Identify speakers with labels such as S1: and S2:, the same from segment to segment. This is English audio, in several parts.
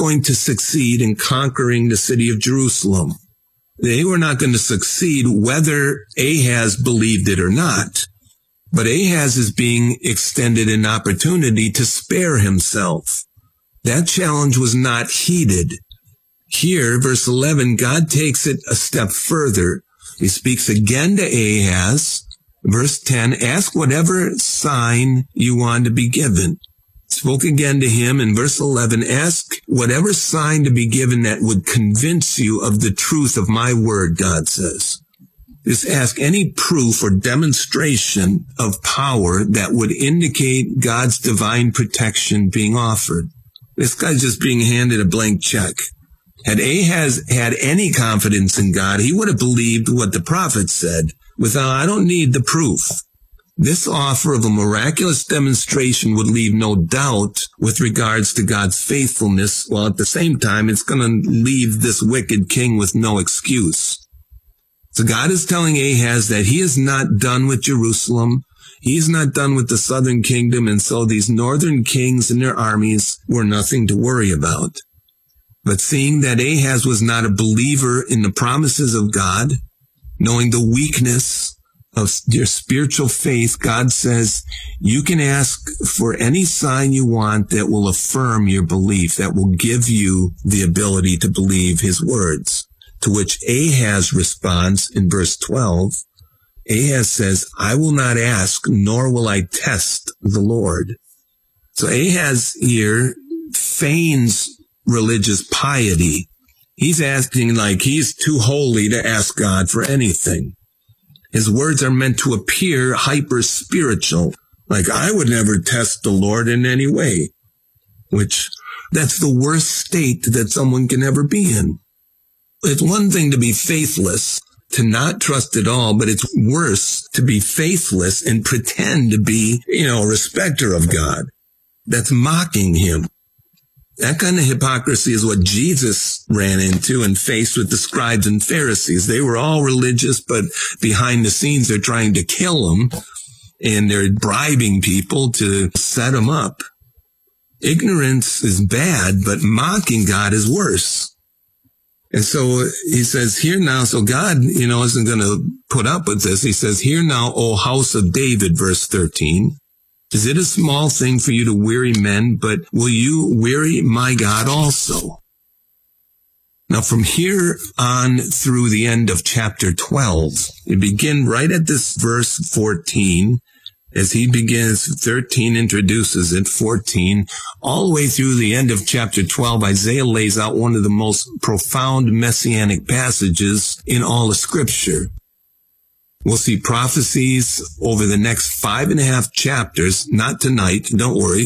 S1: going to succeed in conquering the city of Jerusalem. They were not going to succeed whether Ahaz believed it or not. But Ahaz is being extended an opportunity to spare himself. That challenge was not heeded. Here, verse 11, God takes it a step further. He speaks again to Ahaz. Verse 10, ask whatever sign you want to be given. Spoke again to him in verse 11, ask whatever sign to be given that would convince you of the truth of my word, God says. Just ask any proof or demonstration of power that would indicate God's divine protection being offered. This guy's just being handed a blank check. Had Ahaz had any confidence in God, he would have believed what the prophet said. I don't need the proof. This offer of a miraculous demonstration would leave no doubt with regards to God's faithfulness, while at the same time it's going to leave this wicked king with no excuse. So God is telling Ahaz that he is not done with Jerusalem. He is not done with the southern kingdom, and so these northern kings and their armies were nothing to worry about. But seeing that Ahaz was not a believer in the promises of God, knowing the weakness of your spiritual faith, God says, you can ask for any sign you want that will affirm your belief, that will give you the ability to believe his words. To which Ahaz responds in verse 12. Ahaz says, I will not ask, nor will I test the Lord. So Ahaz here feigns religious piety. He's acting like he's too holy to ask God for anything. His words are meant to appear hyper-spiritual, like I would never test the Lord in any way, which that's the worst state that someone can ever be in. It's one thing to be faithless, to not trust at all, but it's worse to be faithless and pretend to be, a respecter of God. That's mocking him. That kind of hypocrisy is what Jesus ran into and faced with the scribes and Pharisees. They were all religious, but behind the scenes they're trying to kill him, and they're bribing people to set him up. Ignorance is bad, but mocking God is worse. And so he says, hear now, so God, isn't going to put up with this. He says, hear now, O house of David, verse 13. Is it a small thing for you to weary men, but will you weary my God also? Now from here on through the end of chapter 12, you begin right at this verse 14, as he begins, 13 introduces it, 14, all the way through the end of chapter 12, Isaiah lays out one of the most profound messianic passages in all of Scripture. We'll see prophecies over the next 5.5 chapters, not tonight, don't worry.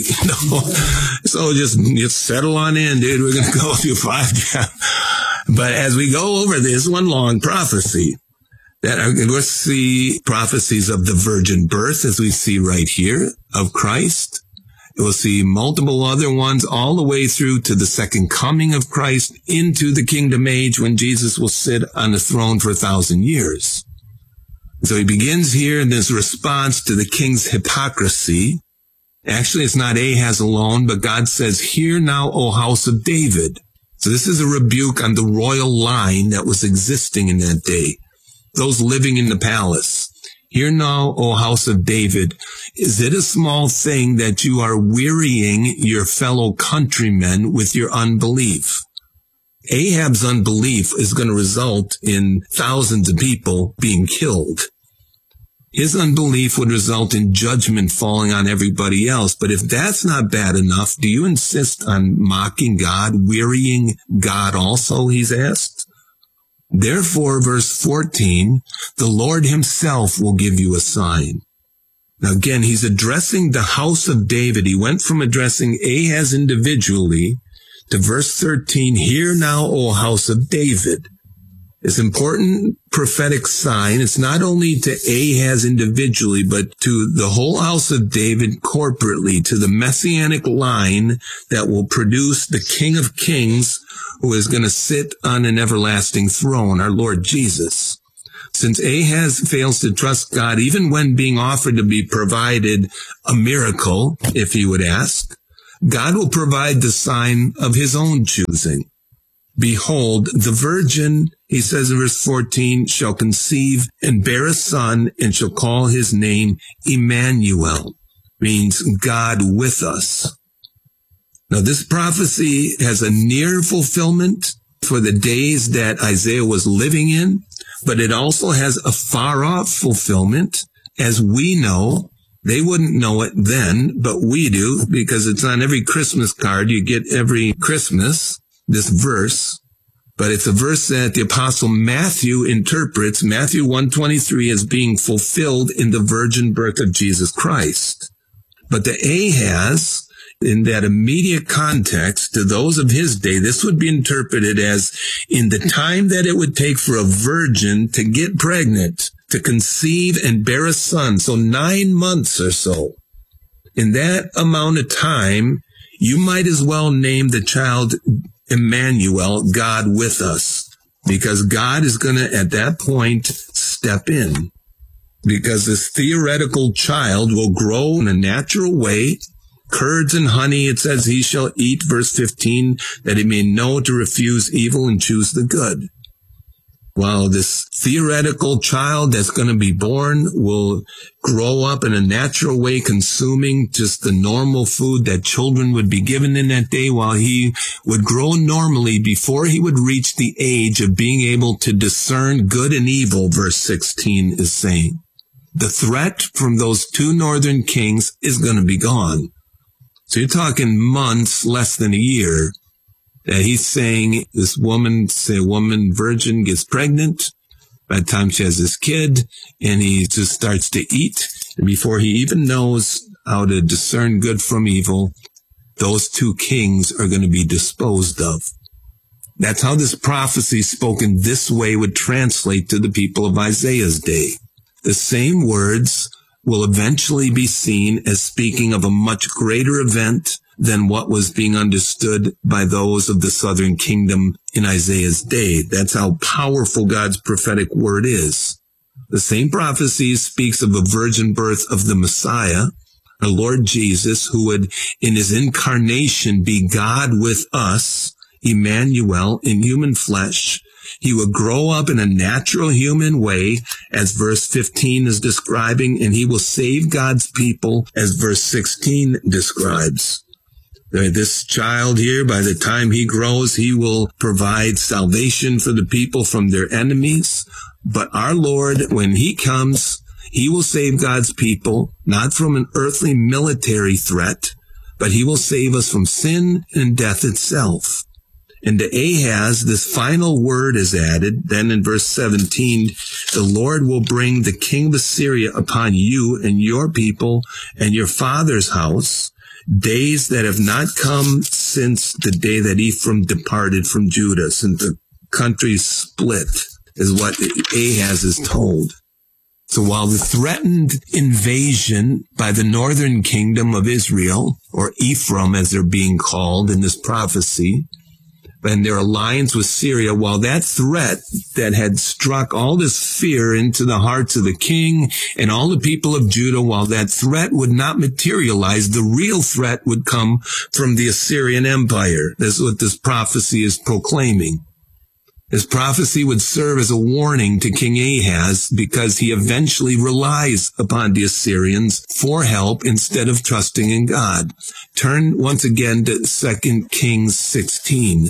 S1: So just settle on in, dude. We're going to go through 5 chapters. But as we go over this one long prophecy, we'll see prophecies of the virgin birth, as we see right here, of Christ. We'll see multiple other ones all the way through to the second coming of Christ into the kingdom age when Jesus will sit on the throne for 1,000 years. So he begins here in this response to the king's hypocrisy. Actually, it's not Ahaz alone, but God says, hear now, O house of David. So this is a rebuke on the royal line that was existing in that day. Those living in the palace. Hear now, O house of David, is it a small thing that you are wearying your fellow countrymen with your unbelief? Ahab's unbelief is going to result in thousands of people being killed. His unbelief would result in judgment falling on everybody else. But if that's not bad enough, do you insist on mocking God, wearying God also, he's asked? Therefore, verse 14, the Lord himself will give you a sign. Now again, he's addressing the house of David. He went from addressing Ahaz individually to verse 13, hear now, O house of David. This important prophetic sign, it's not only to Ahaz individually, but to the whole house of David corporately, to the messianic line that will produce the King of Kings who is going to sit on an everlasting throne, our Lord Jesus. Since Ahaz fails to trust God, even when being offered to be provided a miracle, if he would ask, God will provide the sign of his own choosing. Behold, the virgin, he says in verse 14, shall conceive and bear a son and shall call his name Emmanuel, means God with us. Now this prophecy has a near fulfillment for the days that Isaiah was living in, but it also has a far off fulfillment. As we know, they wouldn't know it then, but we do, because it's on every Christmas card you get every Christmas, this verse. But it's a verse that the apostle Matthew interprets, Matthew 1:23, as being fulfilled in the virgin birth of Jesus Christ. But the Ahaz, in that immediate context, to those of his day, this would be interpreted as in the time that it would take for a virgin to get pregnant, to conceive and bear a son, so 9 months or so. In that amount of time, you might as well name the child Emmanuel, God with us, because God is going to, at that point, step in. Because this theoretical child will grow in a natural way. Curds and honey, it says he shall eat, verse 15, that he may know to refuse evil and choose the good. While this theoretical child that's going to be born will grow up in a natural way, consuming just the normal food that children would be given in that day, while he would grow normally before he would reach the age of being able to discern good and evil, verse 16 is saying. The threat from those two northern kings is going to be gone. So you're talking months, less than a year, that he's saying this woman, say a woman virgin gets pregnant, by the time she has this kid, and he just starts to eat, and before he even knows how to discern good from evil, those two kings are going to be disposed of. That's how this prophecy spoken this way would translate to the people of Isaiah's day. The same words will eventually be seen as speaking of a much greater event than what was being understood by those of the southern kingdom in Isaiah's day. That's how powerful God's prophetic word is. The same prophecy speaks of a virgin birth of the Messiah, the Lord Jesus, who would in his incarnation be God with us, Emmanuel, in human flesh. He would grow up in a natural human way, as verse 15 is describing, and he will save God's people, as verse 16 describes. This child here, by the time he grows, he will provide salvation for the people from their enemies. But our Lord, when he comes, he will save God's people, not from an earthly military threat, but he will save us from sin and death itself. And to Ahaz, this final word is added. Then in verse 17, the Lord will bring the king of Assyria upon you and your people and your father's house, days that have not come since the day that Ephraim departed from Judah, since the country split, is what Ahaz is told. So while the threatened invasion by the northern kingdom of Israel, or Ephraim as they're being called in this prophecy, and their alliance with Syria, while that threat that had struck all this fear into the hearts of the king and all the people of Judah, while that threat would not materialize, the real threat would come from the Assyrian Empire. That's what this prophecy is proclaiming. This prophecy would serve as a warning to King Ahaz because he eventually relies upon the Assyrians for help instead of trusting in God. Turn once again to 2 Kings 16.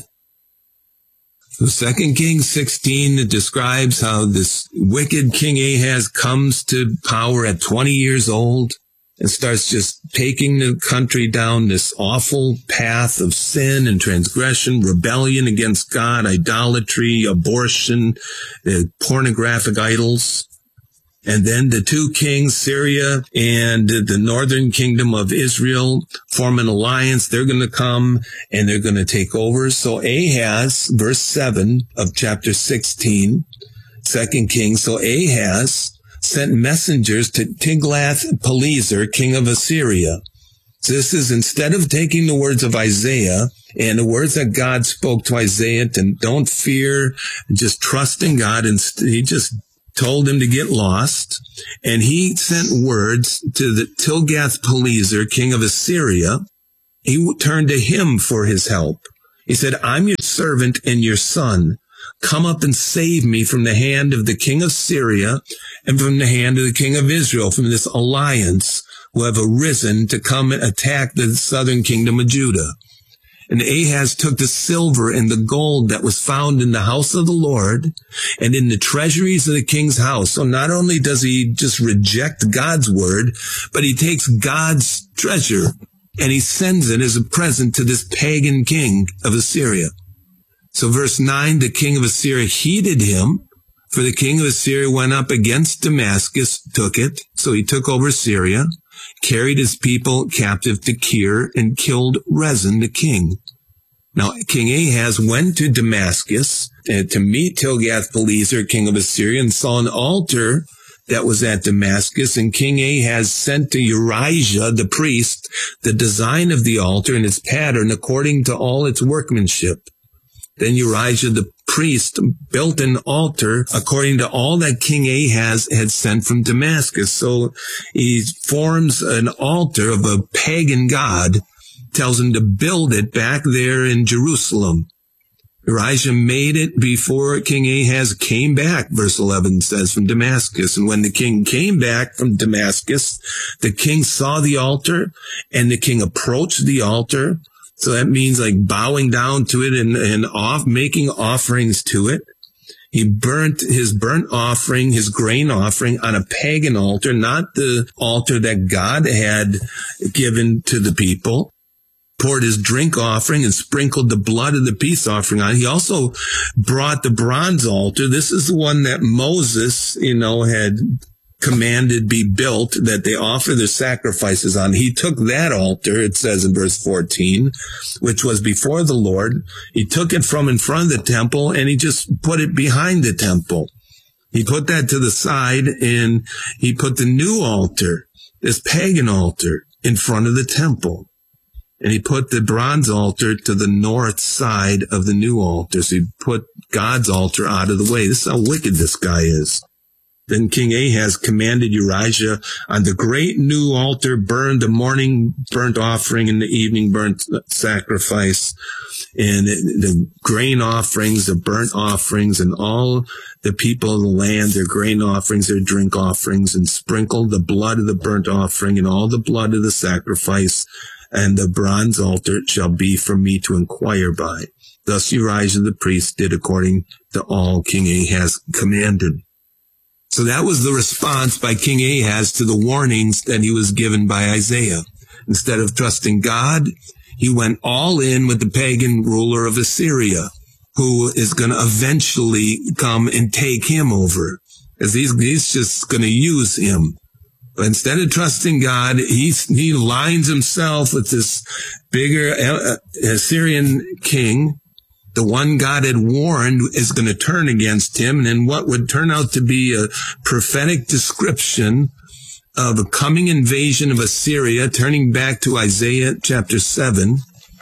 S1: So 2 Kings 16 describes how this wicked King Ahaz comes to power at 20 years old and starts just taking the country down this awful path of sin and transgression, rebellion against God, idolatry, abortion, pornographic idols. And then the two kings, Syria and the northern kingdom of Israel, form an alliance. They're going to come and they're going to take over. So Ahaz, verse 7 of chapter 16, 2 Kings. So Ahaz sent messengers to Tiglath-Pileser, king of Assyria. So this is, instead of taking the words of Isaiah and the words that God spoke to Isaiah, and don't fear, just trust in God, and he just told him to get lost, and he sent words to the Tiglath-Pileser, king of Assyria, he turned to him for his help. He said, I'm your servant and your son. Come up and save me from the hand of the king of Syria and from the hand of the king of Israel, from this alliance who have arisen to come and attack the southern kingdom of Judah. And Ahaz took the silver and the gold that was found in the house of the Lord and in the treasuries of the king's house. So not only does he just reject God's word, but he takes God's treasure and he sends it as a present to this pagan king of Assyria. So verse 9, the king of Assyria heeded him, for the king of Assyria went up against Damascus, took it. So he took over Syria, carried his people captive to Kir, and killed Rezin the king. Now, King Ahaz went to Damascus to meet Tilgath-Pileser, king of Assyria, and saw an altar that was at Damascus, and King Ahaz sent to Urijah the priest the design of the altar and its pattern according to all its workmanship. Then Urijah the priest built an altar according to all that King Ahaz had sent from Damascus. So he forms an altar of a pagan god, tells him to build it back there in Jerusalem. Urijah made it before King Ahaz came back, verse 11 says, from Damascus. And when the king came back from Damascus, the king saw the altar, and the king approached the altar. So that means like bowing down to it and making offerings to it. He burnt his burnt offering, his grain offering on a pagan altar, not the altar that God had given to the people. Poured his drink offering and sprinkled the blood of the peace offering on. He also brought the bronze altar. This is the one that Moses, had commanded be built, that they offer their sacrifices on. He took that altar, it says in verse 14, which was before the Lord. He took it from in front of the temple and he just put it behind the temple. He put that to the side and he put the new altar, this pagan altar, in front of the temple. And he put the bronze altar to the north side of the new altar. So he put God's altar out of the way. This is how wicked this guy is. Then King Ahaz commanded Urijah on the great new altar, burn the morning burnt offering and the evening burnt sacrifice, and the grain offerings, the burnt offerings, and all the people of the land, their grain offerings, their drink offerings, and sprinkle the blood of the burnt offering and all the blood of the sacrifice, and the bronze altar shall be for me to inquire by. Thus Urijah the priest did according to all King Ahaz commanded. So that was the response by King Ahaz to the warnings that he was given by Isaiah. Instead of trusting God, he went all in with the pagan ruler of Assyria, who is going to eventually come and take him over, as he's just going to use him. But instead of trusting God, he lines himself with this bigger Assyrian king. The one God had warned is going to turn against him. And in what would turn out to be a prophetic description of a coming invasion of Assyria, turning back to Isaiah chapter 7.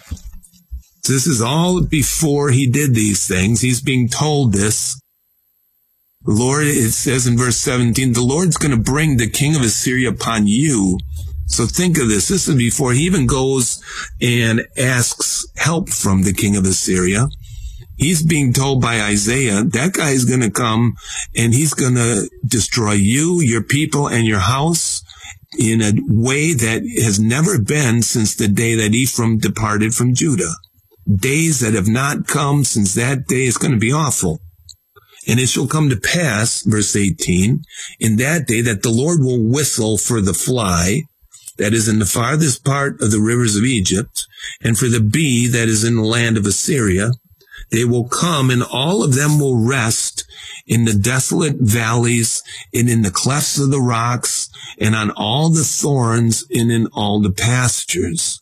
S1: This is all before he did these things. He's being told this. The Lord, it says in verse 17, the Lord's going to bring the king of Assyria upon you. So think of this. This is before he even goes and asks help from the king of Assyria. He's being told by Isaiah, that guy is going to come and he's going to destroy you, your people, and your house in a way that has never been since the day that Ephraim departed from Judah. Days that have not come since that day is going to be awful. And it shall come to pass, verse 18, in that day that the Lord will whistle for the fly that is in the farthest part of the rivers of Egypt, and for the bee that is in the land of Assyria. They will come, and all of them will rest in the desolate valleys, and in the clefts of the rocks, and on all the thorns, and in all the pastures.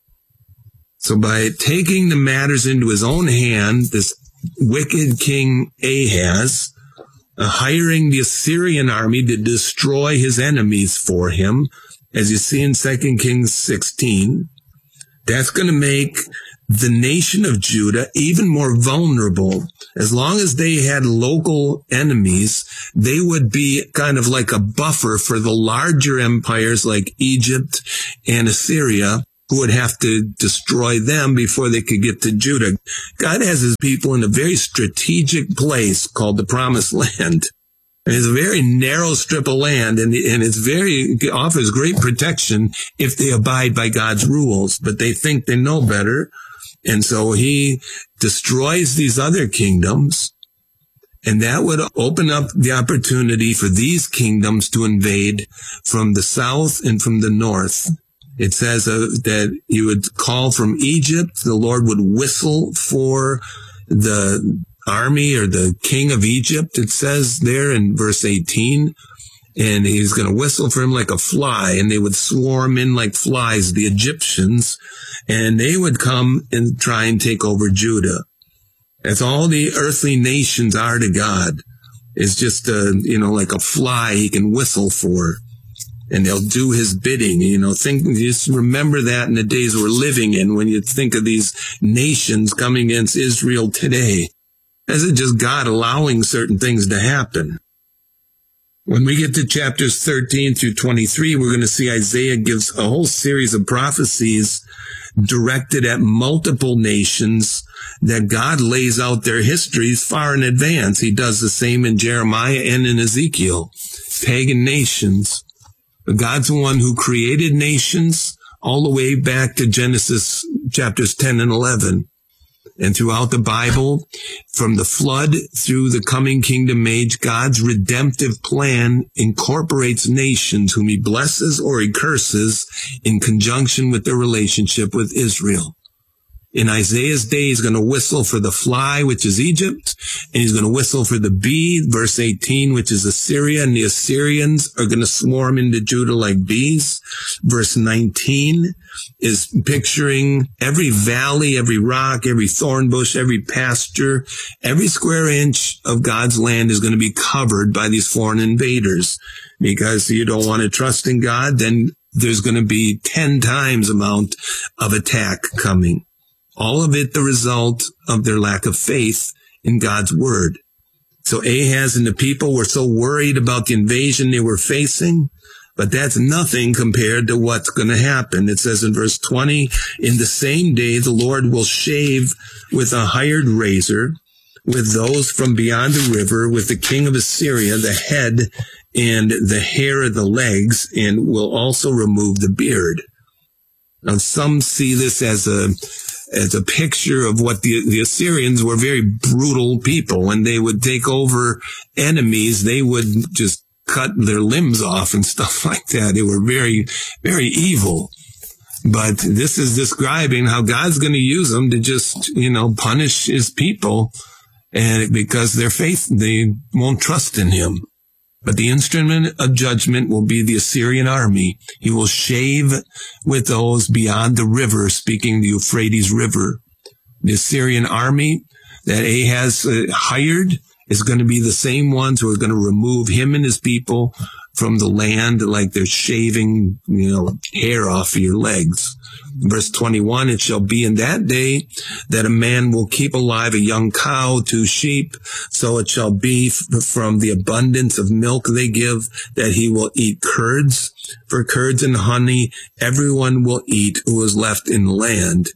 S1: So by taking the matters into his own hand, this wicked King Ahaz, hiring the Assyrian army to destroy his enemies for him, as you see in 2 Kings 16, that's going to make the nation of Judah even more vulnerable. As long as they had local enemies, they would be kind of like a buffer for the larger empires like Egypt and Assyria who would have to destroy them before they could get to Judah. God has his people in a very strategic place called the Promised Land. It's a very narrow strip of land, and it offers great protection if they abide by God's rules, but they think they know better. And so he destroys these other kingdoms, and that would open up the opportunity for these kingdoms to invade from the south and from the north. It says that he would call from Egypt. The Lord would whistle for the army or the king of Egypt, it says there in verse 18. And he's going to whistle for him like a fly, and they would swarm in like flies, the Egyptians, and they would come and try and take over Judah. That's all the earthly nations are to God. It's just, like a fly he can whistle for, and they'll do his bidding. Just remember that in the days we're living in when you think of these nations coming against Israel today. Is it just God allowing certain things to happen? When we get to chapters 13 through 23, we're going to see Isaiah gives a whole series of prophecies directed at multiple nations that God lays out their histories far in advance. He does the same in Jeremiah and in Ezekiel. Pagan nations. But God's the one who created nations all the way back to Genesis chapters 10 and 11. And throughout the Bible, from the flood through the coming kingdom age, God's redemptive plan incorporates nations whom he blesses or he curses in conjunction with their relationship with Israel. In Isaiah's day, he's going to whistle for the fly, which is Egypt, and he's going to whistle for the bee, verse 18, which is Assyria, and the Assyrians are going to swarm into Judah like bees. Verse 19 is picturing every valley, every rock, every thorn bush, every pasture, every square inch of God's land is going to be covered by these foreign invaders. Because you don't want to trust in God, then there's going to be 10 times amount of attack coming. All of it the result of their lack of faith in God's word. So Ahaz and the people were so worried about the invasion they were facing, but that's nothing compared to what's going to happen. It says in verse 20, in the same day the Lord will shave with a hired razor, with those from beyond the river, with the king of Assyria, the head and the hair of the legs, and will also remove the beard. Now some see this as a picture of what the Assyrians were. Very brutal people. When they would take over enemies, they would just cut their limbs off and stuff like that. They were very, very evil. But this is describing how God's going to use them to just, punish his people, and because their faith, they won't trust in him. But the instrument of judgment will be the Assyrian army. He will shave with those beyond the river, speaking the Euphrates River. The Assyrian army that Ahaz hired is going to be the same ones who are going to remove him and his people from the land like they're shaving, hair off of your legs. Verse 21, it shall be in that day that a man will keep alive a young cow, 2 sheep. So it shall be from the abundance of milk they give that he will eat curds. For curds and honey, everyone will eat who is left in the land.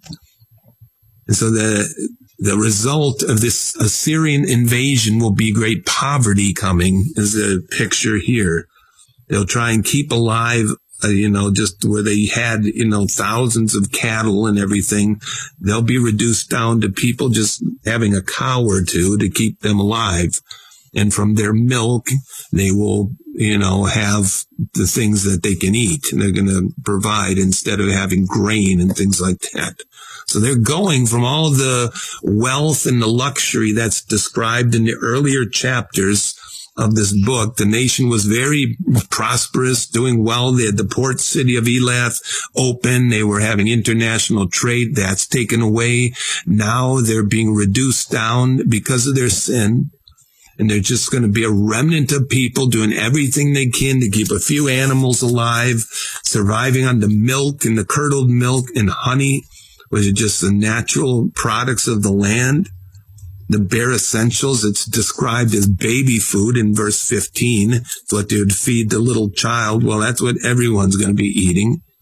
S1: And so the result of this Assyrian invasion will be great poverty coming, is a picture here. They'll try and keep alive, just where they had, thousands of cattle and everything. They'll be reduced down to people just having a cow or two to keep them alive. And from their milk, they will, have the things that they can eat. And they're going to provide instead of having grain and things like that. So they're going from all the wealth and the luxury that's described in the earlier chapters of this book. The nation was very prosperous, doing well. They had the port city of Elath open. They were having international trade. That's taken away. Now they're being reduced down because of their sin. And they're just going to be a remnant of people doing everything they can to keep a few animals alive, surviving on the milk and the curdled milk and honey, which are just the natural products of the land. The bare essentials, it's described as baby food in verse 15. It's what they would feed the little child. Well, that's what everyone's going to be eating.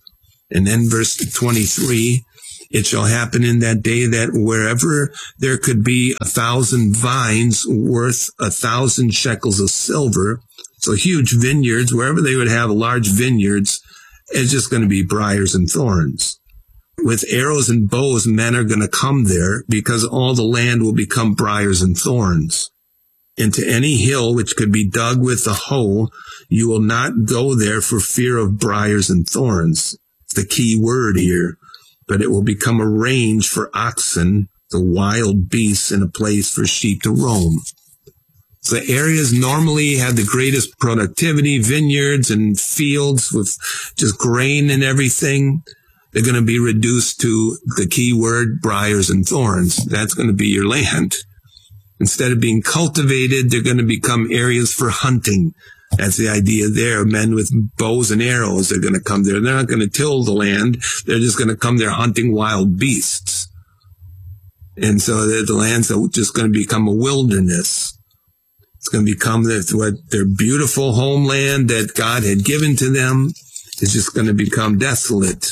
S1: And then verse 23, it shall happen in that day that wherever there could be 1,000 vines worth 1,000 shekels of silver, so huge vineyards, wherever they would have large vineyards, it's just going to be briars and thorns. With arrows and bows, men are going to come there because all the land will become briars and thorns. Into any hill which could be dug with a hoe, you will not go there for fear of briars and thorns. It's the key word here. But it will become a range for oxen, the wild beasts, and a place for sheep to roam. So the areas normally have the greatest productivity, vineyards and fields with just grain and everything. They're going to be reduced to the key word, briars and thorns. That's going to be your land. Instead of being cultivated, they're going to become areas for hunting. That's the idea there. Men with bows and arrows are going to come there. They're not going to till the land. They're just going to come there hunting wild beasts. And so the land's just going to become a wilderness. It's going to become their beautiful homeland that God had given to them is just going to become desolate.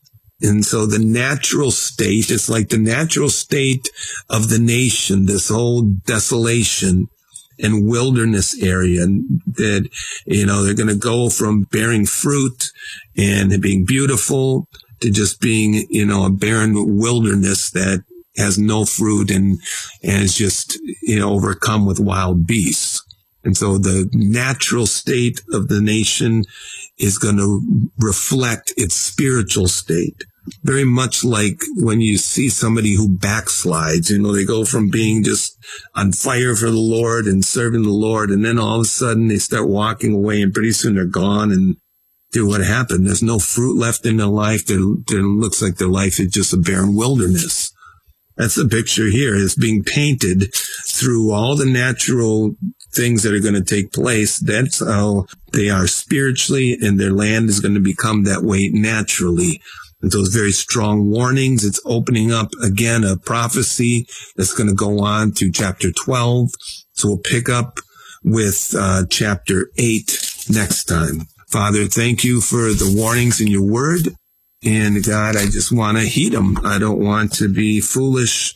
S1: And so the natural state, it's like the natural state of the nation, this whole desolation and wilderness area that, they're going to go from bearing fruit and being beautiful to just being, a barren wilderness that has no fruit and is just, overcome with wild beasts. And so the natural state of the nation is going to reflect its spiritual state. Very much like when you see somebody who backslides, they go from being just on fire for the Lord and serving the Lord, and then all of a sudden they start walking away, and pretty soon they're gone. And what happened? There's no fruit left in their life. There looks like their life is just a barren wilderness. That's the picture here. It's being painted through all the natural things that are going to take place. That's how they are spiritually, and their land is going to become that way naturally. And those very strong warnings, it's opening up again a prophecy that's going to go on to chapter 12. So we'll pick up with chapter 8 next time. Father, thank you for the warnings in your word. And God, I just want to heed them. I don't want to be foolish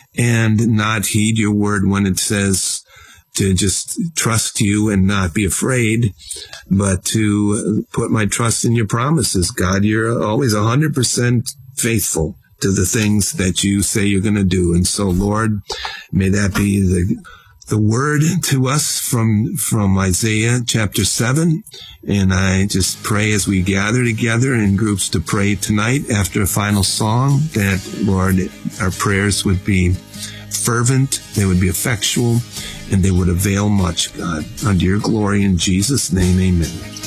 S1: and not heed your word when it says to just trust you and not be afraid, but to put my trust in your promises. God, you're always 100% faithful to the things that you say you're going to do. And so, Lord, may that be the word to us from Isaiah chapter 7. And I just pray as we gather together in groups to pray tonight after a final song that, Lord, our prayers would be fervent, they would be effectual, and they would avail much, God, unto your glory. In Jesus' name, amen.